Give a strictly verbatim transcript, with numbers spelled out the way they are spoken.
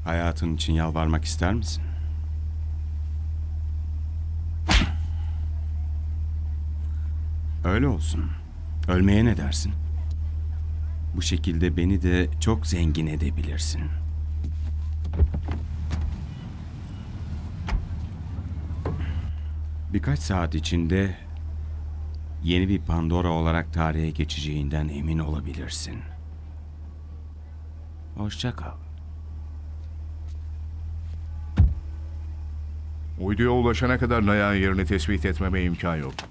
Hayatın için yalvarmak ister misin? Öyle olsun. Ölmeye ne dersin? Bu şekilde beni de çok zengin edebilirsin. Birkaç saat içinde yeni bir Pandora olarak tarihe geçeceğinden emin olabilirsin. Hoşça kal. Uyduya ulaşana kadar Naya'nın yerini tespit etmeme imkan yok.